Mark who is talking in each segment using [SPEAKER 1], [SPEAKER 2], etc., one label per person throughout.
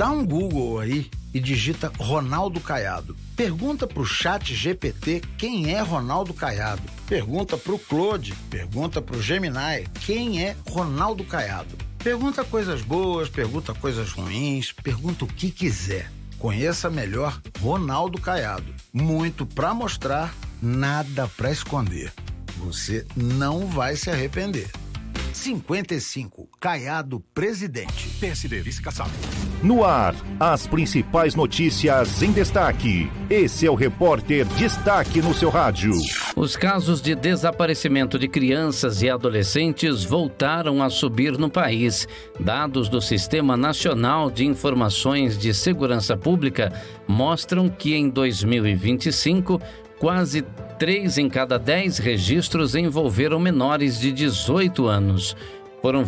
[SPEAKER 1] Dá um Google aí e digita Ronaldo Caiado. Pergunta pro Chat GPT quem é Ronaldo Caiado. Pergunta pro Claude, pergunta pro Gemini quem é Ronaldo Caiado. Pergunta coisas boas, pergunta coisas ruins, pergunta o que quiser. Conheça melhor Ronaldo Caiado. Muito pra mostrar, nada pra esconder. Você não vai se arrepender. 55, Caiado presidente.
[SPEAKER 2] PSD, vice-caçado.
[SPEAKER 3] No ar, as principais notícias em destaque. Esse é o Repórter Destaque no seu rádio.
[SPEAKER 4] Os casos de desaparecimento de crianças e adolescentes voltaram a subir no país. Dados do Sistema Nacional de Informações de Segurança Pública mostram que em 2025, quase 3 em cada 10 registros envolveram menores de 18 anos. Foram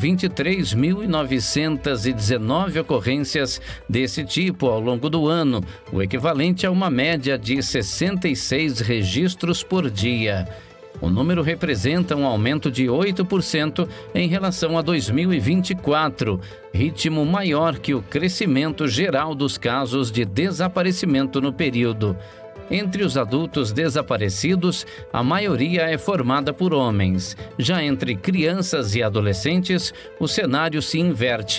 [SPEAKER 4] 23.919 ocorrências desse tipo ao longo do ano, o equivalente a uma média de 66 registros por dia. O número representa um aumento de 8% em relação a 2024, ritmo maior que o crescimento geral dos casos de desaparecimento no período. Entre os adultos desaparecidos, a maioria é formada por homens. Já entre crianças e adolescentes, o cenário se inverte.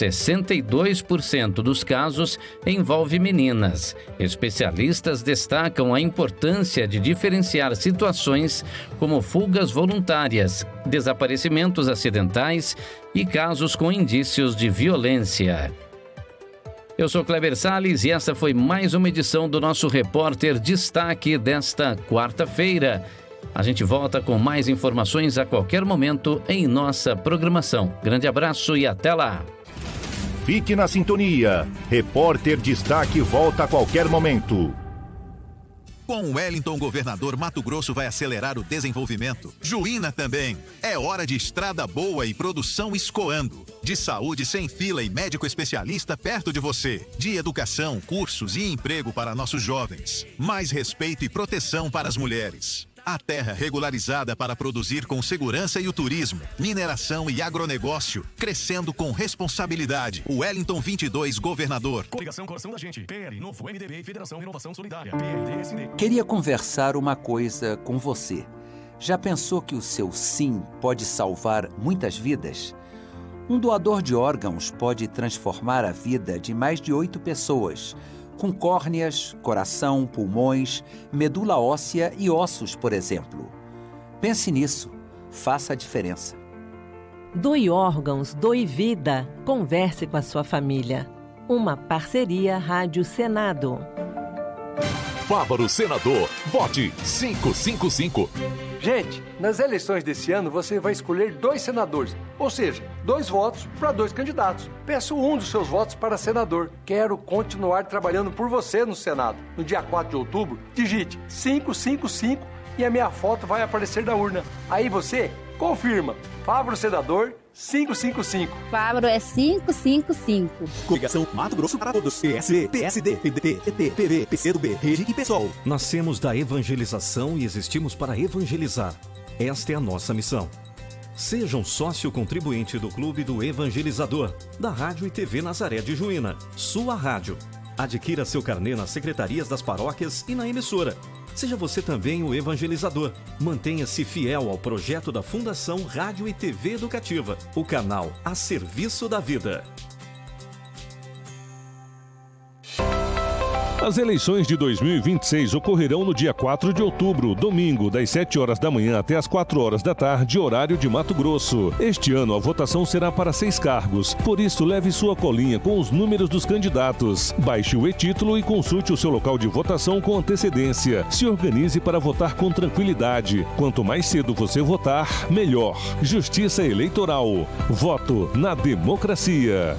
[SPEAKER 4] 62% dos casos envolve meninas. Especialistas destacam a importância de diferenciar situações como fugas voluntárias, desaparecimentos acidentais e casos com indícios de violência. Eu sou Kleber Salles e essa foi mais uma edição do nosso Repórter Destaque desta quarta-feira. A gente volta com mais informações a qualquer momento em nossa programação. Grande abraço e até lá.
[SPEAKER 3] Fique na sintonia. Repórter Destaque volta a qualquer momento.
[SPEAKER 2] Com o Wellington, governador, Mato Grosso vai acelerar o desenvolvimento. Juína também. É hora de estrada boa e produção escoando. De saúde sem fila e médico especialista perto de você. De educação, cursos e emprego para nossos jovens. Mais respeito e proteção para as mulheres. A terra regularizada para produzir com segurança e o turismo, mineração e agronegócio, crescendo com responsabilidade. Wellington 22, governador.
[SPEAKER 5] Coligação Coração da Gente, PL, Novo, MDB e Federação Renovação Solidária, PRDSD.
[SPEAKER 6] Queria conversar uma coisa com você. Já pensou que o seu sim pode salvar muitas vidas? Um doador de órgãos pode transformar a vida de mais de 8 pessoas, com córneas, coração, pulmões, medula óssea e ossos, por exemplo. Pense nisso. Faça a diferença.
[SPEAKER 7] Doe órgãos, doe vida. Converse com a sua família. Uma parceria Rádio Senado.
[SPEAKER 8] Fávaro Senador, vote 555.
[SPEAKER 9] Gente, nas eleições desse ano você vai escolher 2 senadores, ou seja, 2 votos para 2 candidatos. Peço um dos seus votos para senador. Quero continuar trabalhando por você no Senado. No dia 4 de outubro, digite 555 e a minha foto vai aparecer na urna. Aí você confirma. Fávaro Senador 555.
[SPEAKER 10] Fávaro é 555.
[SPEAKER 11] Coligação Mato Grosso para Todos. PSD, PSD, PDT, PT, PV, PCdoB, Rede e PSOL.
[SPEAKER 12] Nascemos da evangelização e existimos para evangelizar. Esta é a nossa missão. Seja um sócio contribuinte do Clube do Evangelizador, da Rádio e TV Nazaré de Juína, sua rádio. Adquira seu carnê nas secretarias das paróquias e na emissora. Seja você também o evangelizador. Mantenha-se fiel ao projeto da Fundação Rádio e TV Educativa, o canal a serviço da vida.
[SPEAKER 13] As eleições de 2026 ocorrerão no dia 4 de outubro, domingo, das 7 horas da manhã até as 4 horas da tarde, horário de Mato Grosso. Este ano a votação será para 6 cargos, por isso leve sua colinha com os números dos candidatos. Baixe o e-título e consulte o seu local de votação com antecedência. Se organize para votar com tranquilidade. Quanto mais cedo você votar, melhor. Justiça Eleitoral. Voto na democracia.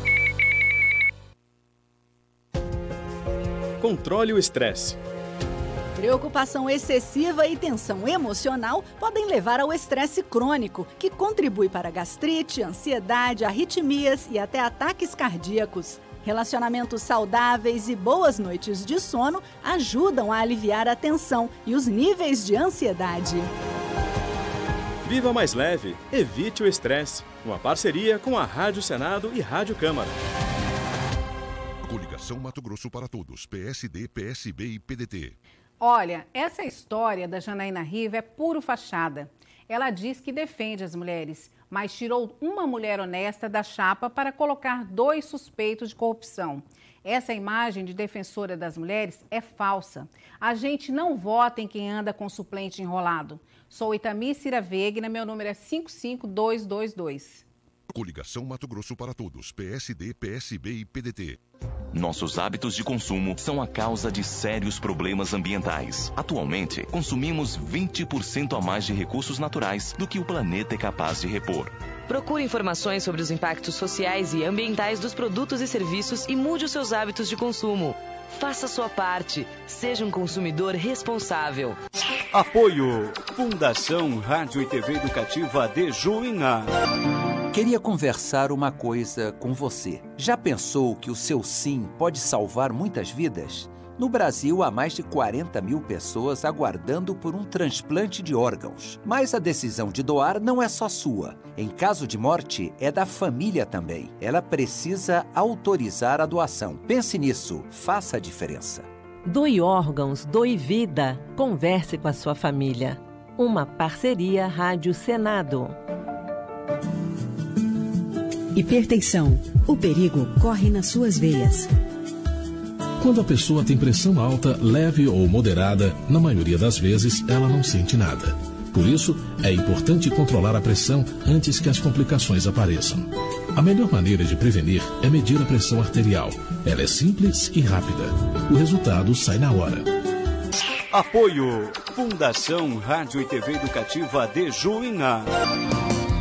[SPEAKER 14] Controle o estresse.
[SPEAKER 15] Preocupação excessiva e tensão emocional podem levar ao estresse crônico, que contribui para gastrite, ansiedade, arritmias e até ataques cardíacos. Relacionamentos saudáveis e boas noites de sono ajudam a aliviar a tensão e os níveis de ansiedade.
[SPEAKER 14] Viva mais leve, evite o estresse. Uma parceria com a Rádio Senado e Rádio Câmara.
[SPEAKER 16] Coligação Mato Grosso para Todos, PSD, PSB e PDT.
[SPEAKER 17] Olha, essa história da Janaína Riva é puro fachada. Ela diz que defende as mulheres, mas tirou uma mulher honesta da chapa para colocar 2 suspeitos de corrupção. Essa imagem de defensora das mulheres é falsa. A gente não vota em quem anda com suplente enrolado. Sou Itami Cira Vegna, meu número é 55222.
[SPEAKER 16] Coligação Mato Grosso para Todos, PSD, PSB e PDT.
[SPEAKER 18] Nossos hábitos de consumo são a causa de sérios problemas ambientais. Atualmente, consumimos 20% a mais de recursos naturais do que o planeta é capaz de repor.
[SPEAKER 19] Procure informações sobre os impactos sociais e ambientais dos produtos e serviços e mude os seus hábitos de consumo. Faça sua parte. Seja um consumidor responsável.
[SPEAKER 20] Apoio Fundação Rádio e TV Educativa de Juína.
[SPEAKER 6] Queria conversar uma coisa com você. Já pensou que o seu sim pode salvar muitas vidas? No Brasil, há mais de 40 mil pessoas aguardando por um transplante de órgãos. Mas a decisão de doar não é só sua. Em caso de morte, é da família também. Ela precisa autorizar a doação. Pense nisso, faça a diferença.
[SPEAKER 7] Doe órgãos, doe vida. Converse com a sua família. Uma parceria Rádio Senado.
[SPEAKER 21] Hipertensão. O perigo corre nas suas veias.
[SPEAKER 22] Quando a pessoa tem pressão alta, leve ou moderada, na maioria das vezes ela não sente nada. Por isso, é importante controlar a pressão antes que as complicações apareçam. A melhor maneira de prevenir é medir a pressão arterial. Ela é simples e rápida. O resultado sai na hora.
[SPEAKER 20] Apoio Fundação Rádio e TV Educativa de Juína.